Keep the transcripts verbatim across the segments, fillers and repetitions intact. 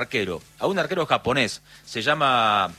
arquero, a un arquero japonés, se llama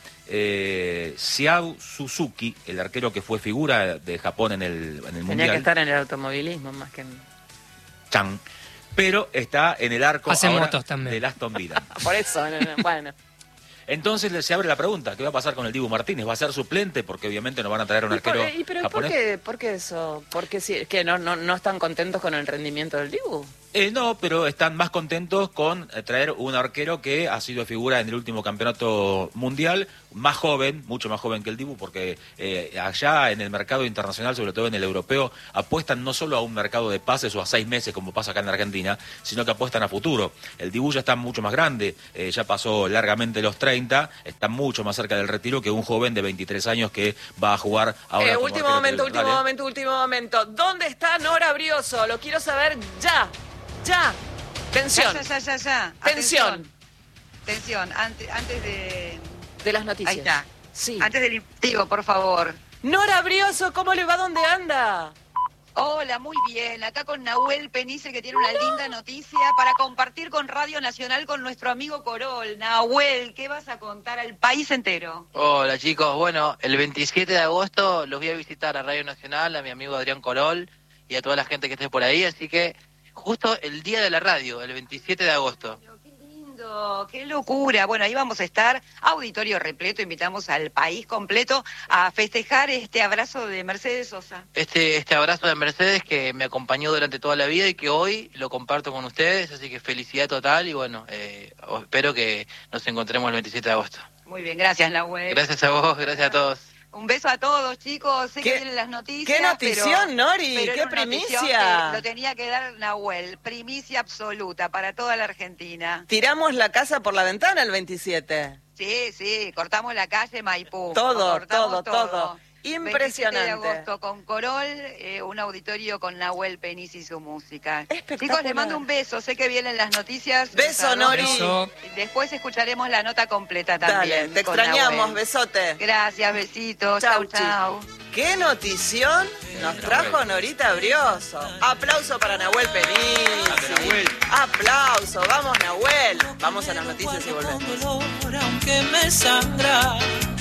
eh, Xiao Suzuki, el arquero que fue figura de Japón en el, en el Tenía Mundial. que estar en el automovilismo más que en... Chan. Pero está en el arco Hace ahora motos también. del Aston Villa. Por eso, no, no, bueno. Entonces se abre la pregunta, ¿qué va a pasar con el Dibu Martínez? ¿Va a ser suplente? Porque obviamente no van a traer a un ¿Y por, arquero y pero japonés. ¿por qué, por qué eso? ¿Por qué si, que no, no, no están contentos con el rendimiento del Dibu? Eh, no, pero están más contentos con eh, traer un arquero que ha sido figura en el último campeonato mundial, más joven, mucho más joven que el Dibu, porque eh, allá en el mercado internacional, sobre todo en el europeo, apuestan no solo a un mercado de pases o a seis meses como pasa acá en Argentina, sino que apuestan a futuro. El Dibu ya está mucho más grande, eh, ya pasó largamente los treinta, está mucho más cerca del retiro que un joven de veintitrés años que va a jugar ahora. Eh, como último arquero momento, titular. último momento, último momento. ¿Dónde está Nora Brioso? Lo quiero saber ya. Ya. Tensión. Ya, ya, ya, ya. Tensión. Atención. Tensión. Antes, antes de... De las noticias. Ahí está. Sí. Antes del informativo, por favor. Nora Brioso, ¿cómo le va? ¿Dónde anda? Hola, muy bien. Acá con Nahuel Penice, que tiene una linda noticia para compartir con Radio Nacional con nuestro amigo Corol. Nahuel, ¿qué vas a contar al país entero? Hola chicos, bueno, el veintisiete de agosto los voy a visitar a Radio Nacional, a mi amigo Adrián Corol y a toda la gente que esté por ahí, así que justo el día de la radio, el veintisiete de agosto. Pero qué lindo, qué locura. Bueno, ahí vamos a estar, auditorio repleto, invitamos al país completo a festejar este abrazo de Mercedes Sosa. Este, este abrazo de Mercedes que me acompañó durante toda la vida y que hoy lo comparto con ustedes, así que felicidad total y bueno, eh, espero que nos encontremos el veintisiete de agosto. Muy bien, gracias Nahuel. Gracias a vos, gracias a todos. Un beso a todos, chicos. Sé ¿Qué- que vienen las noticias. qué notición, pero- Nori? pero ¿Qué era una notición primicia? que lo tenía que dar Nahuel. Primicia absoluta para toda la Argentina. Tiramos la casa por la ventana el veintisiete. Sí, sí, cortamos la calle Maipú. Todo, Cortamos todo, todo. Impresionante. veintisiete de agosto con Corol, eh, un auditorio con Nahuel Penice y su música. Espectacular. Chicos, les mando un beso. Sé que vienen las noticias. Beso, Los Nori. adoro. Beso. Después escucharemos la nota completa Dale, también. te con extrañamos, Nahuel. besote. Gracias, besitos. Chau, Chau, chau. ¿Qué notición nos trajo Norita Brioso? Aplauso para Nahuel Penici. Nahuel. Aplauso, vamos Nahuel. Vamos a las noticias y volvemos. Aunque me sangra.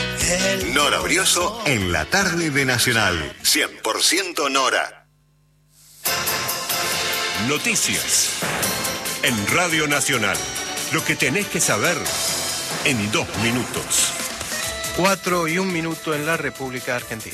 Nora Brioso en la tarde de Nacional. cien por ciento Nora. Noticias. En Radio Nacional. Lo que tenés que saber en dos minutos. Cuatro y un minuto en la República Argentina.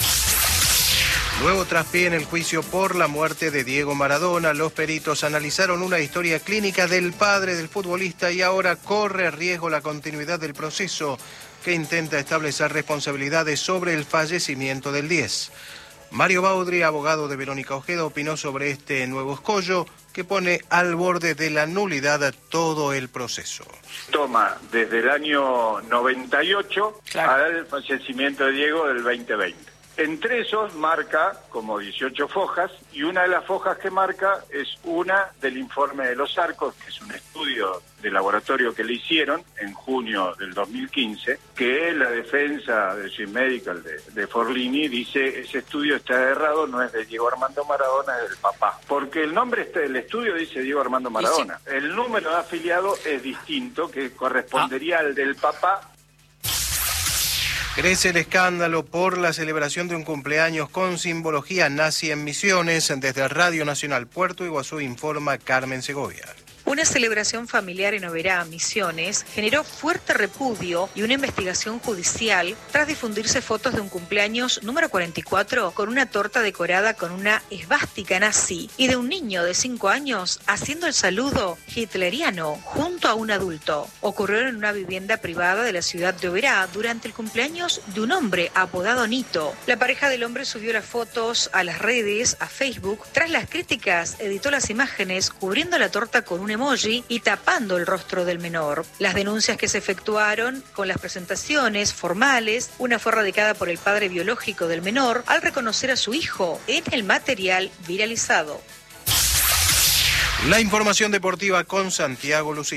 Nuevo traspié en el juicio por la muerte de Diego Maradona. Los peritos analizaron una historia clínica del padre del futbolista y ahora corre riesgo la continuidad del proceso que intenta establecer responsabilidades sobre el fallecimiento del diez. Mario Baudry, abogado de Verónica Ojeda, opinó sobre este nuevo escollo que pone al borde de la nulidad todo el proceso. Toma desde el año noventa y ocho Claro. al fallecimiento de Diego del veinte veinte. Entre esos marca como dieciocho fojas y una de las fojas que marca es una del informe de los arcos, que es un estudio de laboratorio que le hicieron en junio del dos mil quince, que la defensa de Swiss Medical de, de Forlini dice ese estudio está errado, no es de Diego Armando Maradona, es del papá. Porque el nombre este del estudio dice Diego Armando Maradona. El número de afiliados es distinto, que correspondería al del papá. Crece el escándalo por la celebración de un cumpleaños con simbología nazi en Misiones. Desde Radio Nacional Puerto Iguazú informa Carmen Segovia. Una celebración familiar en Oberá, Misiones, generó fuerte repudio y una investigación judicial tras difundirse fotos de un cumpleaños número cuarenta y cuatro con una torta decorada con una esvástica nazi y de un niño de cinco años haciendo el saludo hitleriano junto a un adulto. Ocurrió en una vivienda privada de la ciudad de Oberá durante el cumpleaños de un hombre apodado Nito. La pareja del hombre subió las fotos a las redes, a Facebook. Tras las críticas, editó las imágenes cubriendo la torta con un emoji y tapando el rostro del menor. Las denuncias que se efectuaron con las presentaciones formales, una fue radicada por el padre biológico del menor al reconocer a su hijo en el material viralizado. La información deportiva con Santiago Lucía.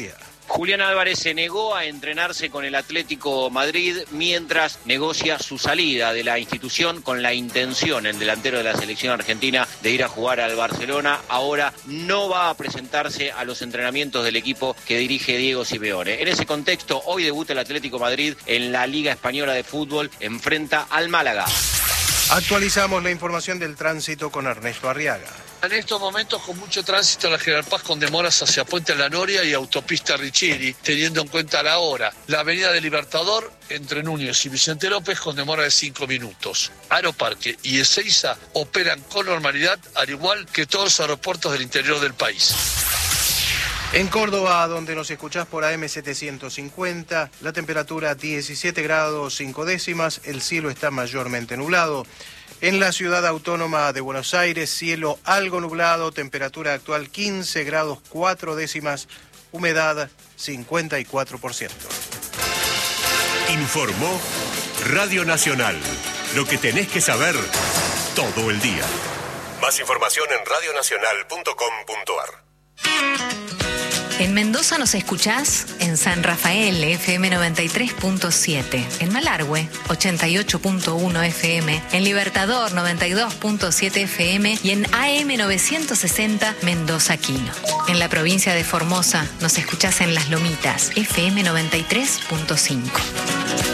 Julián Álvarez se negó a entrenarse con el Atlético Madrid mientras negocia su salida de la institución con la intención, el delantero de la selección argentina, de ir a jugar al Barcelona. Ahora no va a presentarse a los entrenamientos del equipo que dirige Diego Simeone. En ese contexto, hoy debuta el Atlético Madrid en la Liga Española de Fútbol, enfrenta al Málaga. Actualizamos la información del tránsito con Ernesto Arriaga. En estos momentos con mucho tránsito en la General Paz con demoras hacia Puente La Noria y Autopista Richieri, teniendo en cuenta la hora. La Avenida del Libertador entre Núñez y Vicente López con demora de cinco minutos. Aeroparque y Ezeiza operan con normalidad, al igual que todos los aeropuertos del interior del país. En Córdoba, donde nos escuchás por A M setecientos cincuenta, la temperatura diecisiete grados cinco décimas, el cielo está mayormente nublado. En la ciudad autónoma de Buenos Aires, cielo algo nublado, temperatura actual quince grados cuatro décimas, humedad cincuenta y cuatro por ciento. Informó Radio Nacional. Lo que tenés que saber todo el día. Más información en radio nacional punto com punto ar. En Mendoza nos escuchás en San Rafael, F M noventa y tres punto siete, en Malargüe, ochenta y ocho punto uno F M, en Libertador, noventa y dos punto siete F M y en A M novecientos sesenta Mendoza Quino. En la provincia de Formosa nos escuchás en Las Lomitas, F M noventa y tres punto cinco.